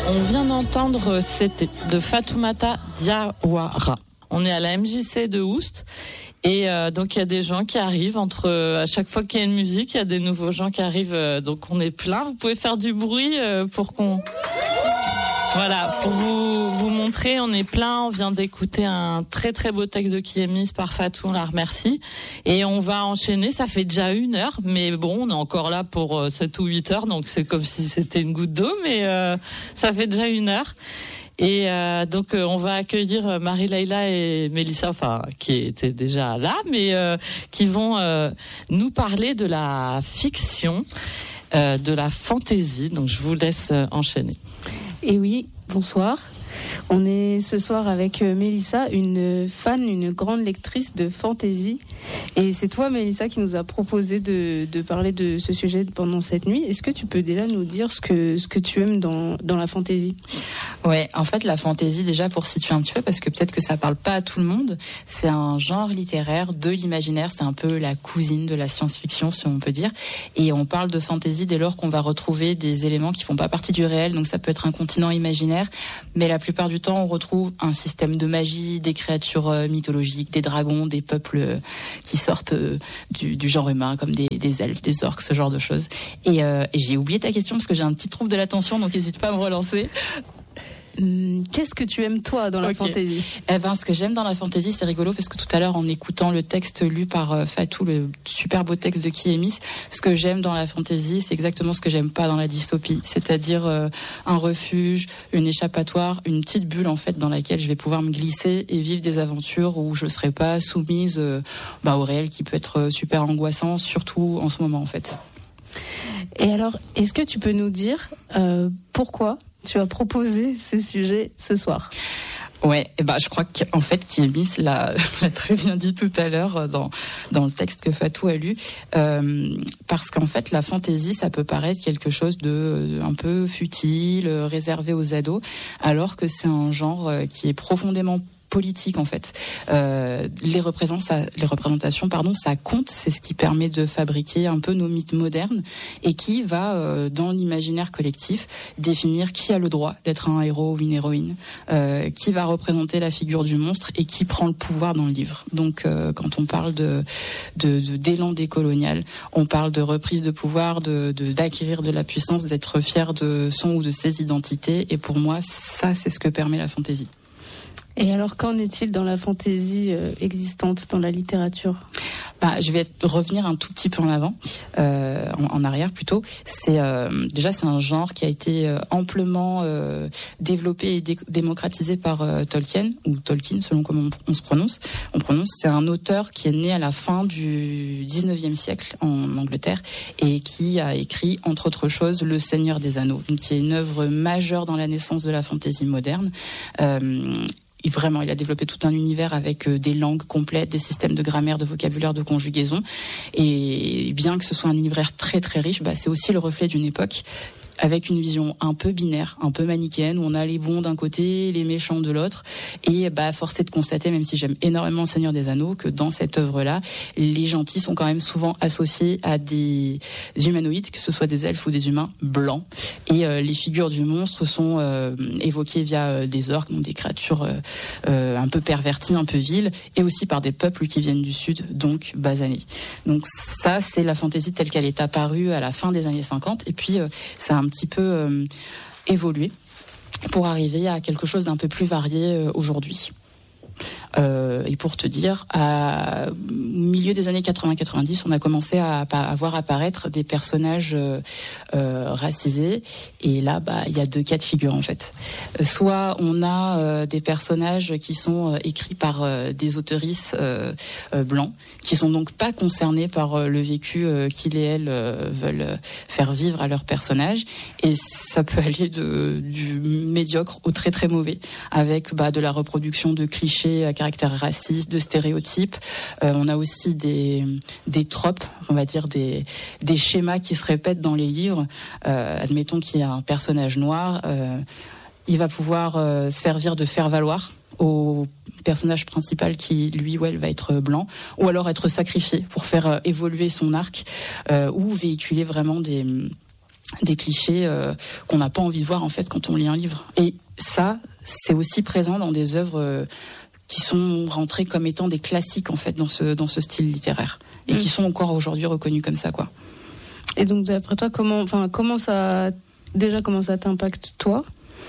On vient d'entendre c'était de Fatoumata Diawara. On est à la MJC de Oust et donc il y a des gens qui arrivent à chaque fois qu'il y a une musique, il y a des nouveaux gens qui arrivent, donc on est plein. Vous pouvez faire du bruit pour vous montrer, on est plein. On vient d'écouter un très très beau texte de Kiemis par Fatou, on la remercie. Et on va enchaîner, ça fait déjà 1 heure, mais bon, on est encore là pour 7 ou 8 heures, donc c'est comme si c'était une goutte d'eau, mais ça fait déjà 1 heure. Et donc on va accueillir Marie-Laïla et Mélissa, qui étaient déjà là, mais qui vont nous parler de la fiction, de la fantaisie. Donc je vous laisse enchaîner. Et oui, bonsoir. On est ce soir avec Mélissa, une grande lectrice de fantaisie. Et c'est toi, Mélissa, qui nous a proposé de parler de ce sujet pendant cette nuit. Est-ce que tu peux déjà nous dire ce que tu aimes dans la fantaisie ? Ouais, en fait, la fantaisie, déjà pour situer un petit peu, parce que peut-être que ça parle pas à tout le monde, c'est un genre littéraire de l'imaginaire. C'est un peu la cousine de la science-fiction, si on peut dire. Et on parle de fantaisie dès lors qu'on va retrouver des éléments qui font pas partie du réel. Donc ça peut être un continent imaginaire, mais la plupart du temps, on retrouve un système de magie, des créatures mythologiques, des dragons, des peuples qui sortent du genre humain, comme des elfes, des orques, ce genre de choses. Et j'ai oublié ta question parce que j'ai un petit trouble de l'attention, donc n'hésite pas à me relancer. Qu'est-ce que tu aimes toi dans la fantaisie ? Ce que j'aime dans la fantaisie, c'est rigolo parce que tout à l'heure, en écoutant le texte lu par Fatou, le super beau texte de Kiemis, ce que j'aime dans la fantaisie, c'est exactement ce que j'aime pas dans la dystopie, c'est-à-dire un refuge, une échappatoire, une petite bulle en fait dans laquelle je vais pouvoir me glisser et vivre des aventures où je serai pas soumise au réel qui peut être super angoissant, surtout en ce moment en fait. Et alors, est-ce que tu peux nous dire pourquoi tu as proposé ce sujet ce soir ? Ouais, je crois qu'en fait Kiemis l'a très bien dit tout à l'heure dans le texte que Fatou a lu, parce qu'en fait la fantaisie, ça peut paraître quelque chose de un peu futile, réservé aux ados, alors que c'est un genre qui est profondément politique en fait. Les représentations, ça compte, c'est ce qui permet de fabriquer un peu nos mythes modernes et qui va dans l'imaginaire collectif définir qui a le droit d'être un héros ou une héroïne, qui va représenter la figure du monstre et qui prend le pouvoir dans le livre. Donc quand on parle d'élan décolonial, on parle de reprise de pouvoir, d'acquérir de la puissance, d'être fier de son ou de ses identités, et pour moi ça c'est ce que permet la fantaisie. Et alors, qu'en est-il dans la fantaisie existante dans la littérature ? Je vais revenir un tout petit peu en arrière plutôt. C'est un genre qui a été amplement développé et démocratisé par Tolkien, ou Tolkien selon comment on prononce. C'est un auteur qui est né à la fin du 19e siècle en Angleterre et qui a écrit, entre autres choses, Le Seigneur des Anneaux, qui est une œuvre majeure dans la naissance de la fantaisie moderne. Il a développé tout un univers avec des langues complètes, des systèmes de grammaire, de vocabulaire, de conjugaison. Et bien que ce soit un univers très très riche, c'est aussi le reflet d'une époque avec une vision un peu binaire, un peu manichéenne, où on a les bons d'un côté, les méchants de l'autre. Et force est de constater, même si j'aime énormément Le Seigneur des Anneaux, que dans cette œuvre-là, les gentils sont quand même souvent associés à des humanoïdes, que ce soit des elfes ou des humains blancs. Et les figures du monstre sont évoquées via des orques, donc des créatures un peu perverties, un peu viles, et aussi par des peuples qui viennent du sud, donc basanés. Donc ça, c'est la fantaisie telle qu'elle est apparue à la fin des années 50. Et puis, ça a un petit peu évolué pour arriver à quelque chose d'un peu plus varié aujourd'hui. Et pour te dire, au milieu des années 80-90, on a commencé à voir apparaître des personnages racisés. Et là, il y a 2 cas de figure en fait. Soit on a des personnages qui sont écrits par des auteurices blancs, qui sont donc pas concernés par le vécu qu'ils et elles veulent faire vivre à leurs personnages. Et ça peut aller du médiocre au très très mauvais, avec de la reproduction de clichés à caractère raciste, de stéréotypes. On a aussi des tropes, on va dire des schémas qui se répètent dans les livres. Admettons qu'il y a un personnage noir, il va pouvoir servir de faire valoir au personnage principal qui, lui ou elle, va être blanc, ou alors être sacrifié pour faire évoluer son arc, ou véhiculer vraiment clichés qu'on n'a pas envie de voir en fait quand on lit un livre. Et ça, c'est aussi présent dans des œuvres qui sont rentrées comme étant des classiques en fait dans ce style littéraire et qui sont encore aujourd'hui reconnus comme ça, quoi. Et donc d'après toi, comment ça t'impacte toi?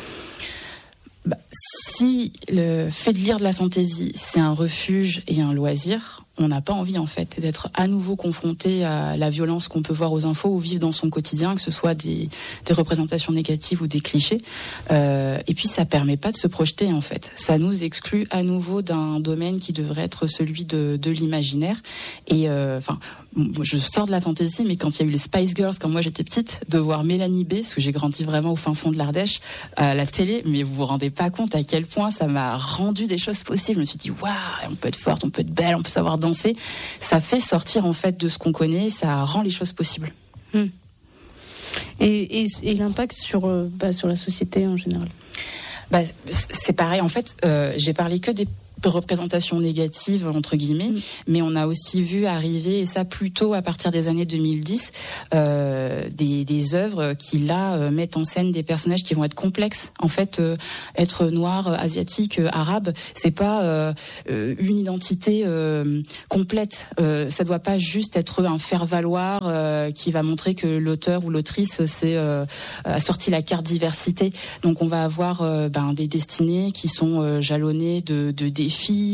Si le fait de lire de la fantaisie, c'est un refuge et un loisir, on n'a pas envie en fait d'être à nouveau confronté à la violence qu'on peut voir aux infos ou vivre dans son quotidien, que ce soit des représentations négatives ou des clichés. Et puis ça permet pas de se projeter en fait. Ça nous exclut à nouveau d'un domaine qui devrait être celui de l'imaginaire. Et je sors de la fantaisie, mais quand il y a eu les Spice Girls quand moi j'étais petite, de voir Mélanie B, parce que j'ai grandi vraiment au fin fond de l'Ardèche, à la télé, mais vous vous rendez pas compte à quel point ça m'a rendu des choses possibles. Je me suis dit waouh, on peut être forte, on peut être belle, on peut savoir danser. Ça fait sortir en fait de ce qu'on connaît, ça rend les choses possibles. Et l'impact sur la société en général? C'est pareil en fait, j'ai parlé que des représentations négatives entre guillemets, mais on a aussi vu arriver, et ça plutôt à partir des années 2010, des œuvres qui là mettent en scène des personnages qui vont être complexes. En fait, être noir, asiatique, arabe, c'est pas une identité complète. Ça doit pas juste être un faire-valoir qui va montrer que l'auteur ou l'autrice a sorti la carte diversité. Donc on va avoir des destinées qui sont jalonnées de défis,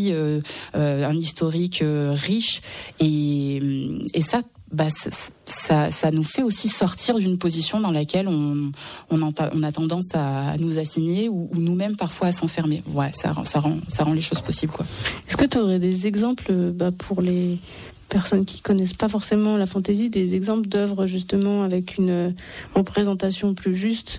un historique riche, et ça nous fait aussi sortir d'une position dans laquelle on a tendance à nous assigner ou nous-mêmes parfois à s'enfermer. Ouais, ça rend les choses possibles, quoi. Est-ce que tu aurais des exemples pour les personnes qui connaissent pas forcément la fantaisie, des exemples d'œuvres justement avec une représentation plus juste?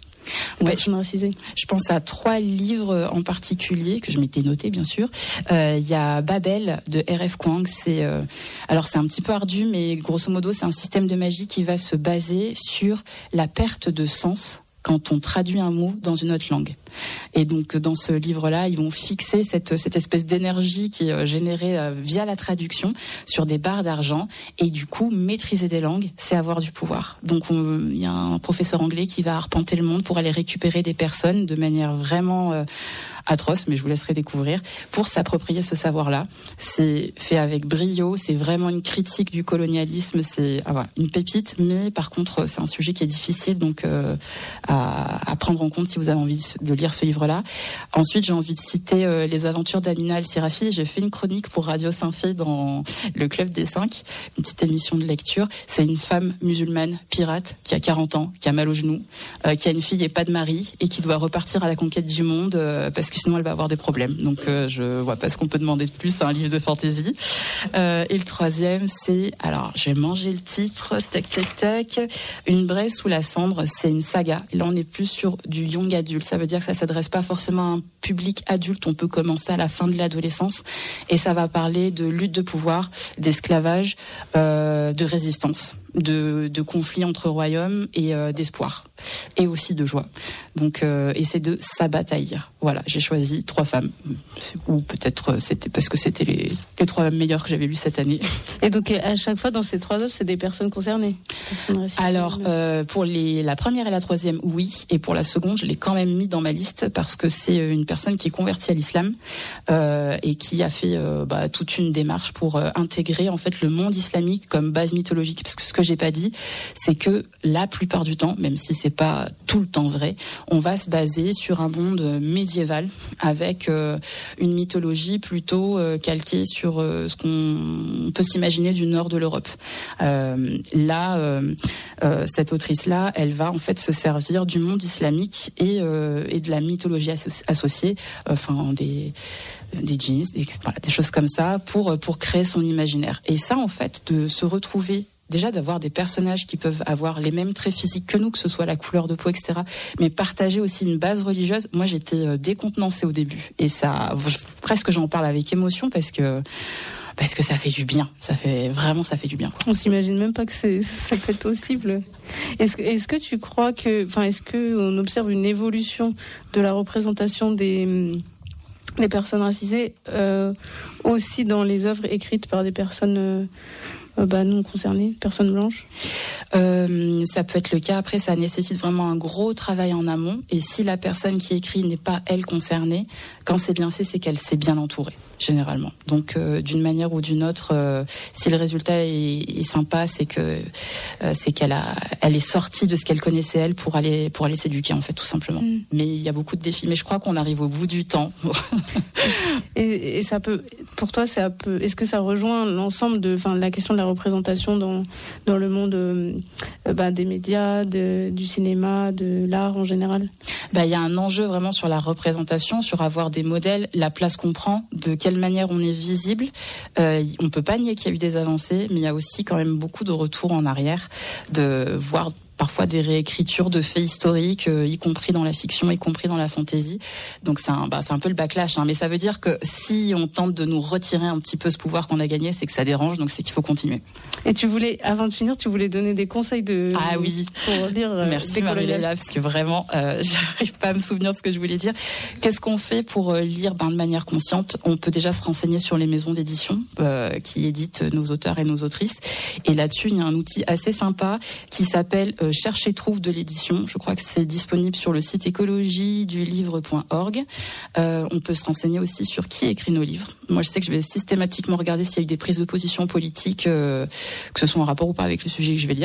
Je pense à 3 livres en particulier que je m'étais noté, bien sûr. Il y a Babel de R.F. Kuang. Alors c'est un petit peu ardu, mais grosso modo c'est un système de magie qui va se baser sur la perte de sens quand on traduit un mot dans une autre langue. Et donc dans ce livre-là, ils vont fixer cette espèce d'énergie qui est générée via la traduction sur des barres d'argent, et du coup maîtriser des langues, c'est avoir du pouvoir. Donc il y a un professeur anglais qui va arpenter le monde pour aller récupérer des personnes de manière vraiment atroce, mais je vous laisserai découvrir, pour s'approprier ce savoir-là. C'est fait avec brio, c'est vraiment une critique du colonialisme, c'est une pépite, mais par contre c'est un sujet qui est difficile donc à prendre en compte si vous avez envie de lire ce livre-là. Ensuite, j'ai envie de citer les aventures d'Amina Al-Sirafi. J'ai fait une chronique pour Radio Saint-Fé dans le Club des 5, une petite émission de lecture. C'est une femme musulmane, pirate, qui a 40 ans, qui a mal aux genoux, qui a une fille et pas de mari, et qui doit repartir à la conquête du monde parce que sinon elle va avoir des problèmes. Donc je vois pas ce qu'on peut demander de plus à un livre de fantasy. Et le troisième, c'est, alors j'ai mangé le titre, tac, Une braise sous la cendre. C'est une saga. Là on est plus sur du young adulte. Ça veut dire que ça s'adresse pas forcément à un public adulte. On peut commencer à la fin de l'adolescence, et ça va parler de lutte de pouvoir, d'esclavage, de résistance, de conflits entre royaumes et d'espoir, et aussi de joie. Donc et c'est de Sabaa Tahir. Voilà, j'ai choisi 3 femmes, ou peut-être c'était parce que c'était les 3 meilleures que j'avais lues cette année. Et donc à chaque fois dans ces 3 œuvres, c'est des personnes concernées? Alors pour la première et la troisième, oui, et pour la seconde, je l'ai quand même mis dans ma liste parce que c'est une personne qui est convertie à l'islam et qui a fait toute une démarche pour intégrer en fait le monde islamique comme base mythologique. Parce que ce que j'ai pas dit, c'est que la plupart du temps, même si c'est pas tout le temps vrai, on va se baser sur un monde médiéval avec une mythologie plutôt calquée sur ce qu'on peut s'imaginer du nord de l'Europe. Cette autrice-là, elle va en fait se servir du monde islamique et de la mythologie associée, des djinns, des choses comme ça, pour créer son imaginaire. Et ça, en fait, de se retrouver, déjà d'avoir des personnages qui peuvent avoir les mêmes traits physiques que nous, que ce soit la couleur de peau, etc., mais partager aussi une base religieuse. Moi, j'étais décontenancée au début, et ça, presque j'en parle avec émotion parce que ça fait du bien. Ça fait du bien, quoi. On s'imagine même pas que ça peut être possible. Est-ce que tu crois est-ce que on observe une évolution de la représentation des personnes racisées aussi dans les œuvres écrites par des personnes non concernées, personnes blanches? Ça peut être le cas. Après, ça nécessite vraiment un gros travail en amont. Et si la personne qui écrit n'est pas elle concernée, quand c'est bien fait, c'est qu'elle s'est bien entourée, généralement. Donc, d'une manière ou d'une autre, si le résultat est sympa, c'est qu'elle est sortie de ce qu'elle connaissait elle pour aller s'éduquer, en fait, tout simplement. Mais il y a beaucoup de défis. Mais je crois qu'on arrive au bout du temps. Et ça peut, pour toi, est-ce que ça rejoint l'ensemble la question de la représentation dans le monde des médias, du cinéma, de l'art en général? Il y a un enjeu vraiment sur la représentation, sur avoir des modèles, la place qu'on prend, de quelle manière on est visible. On peut pas nier qu'il y a eu des avancées, mais il y a aussi quand même beaucoup de retours en arrière, de voir parfois des réécritures de faits historiques, y compris dans la fiction, y compris dans la fantasy. Donc c'est un peu le backlash, mais ça veut dire que si on tente de nous retirer un petit peu ce pouvoir qu'on a gagné, c'est que ça dérange, donc c'est qu'il faut continuer. Et avant de finir, tu voulais donner des conseils pour lire Merci Marie-Léla, parce que vraiment, j'arrive pas à me souvenir de ce que je voulais dire. Qu'est-ce qu'on fait pour lire de manière consciente? On peut déjà se renseigner sur les maisons d'édition qui éditent nos auteurs et nos autrices. Et là-dessus, il y a un outil assez sympa qui s'appelle Cherche et trouve de l'édition. Je crois que c'est disponible sur le site écologiedulivre.org. On peut se renseigner aussi sur qui écrit nos livres. Moi, je sais que je vais systématiquement regarder s'il y a eu des prises de position politiques, que ce soit en rapport ou pas avec le sujet que je vais lire.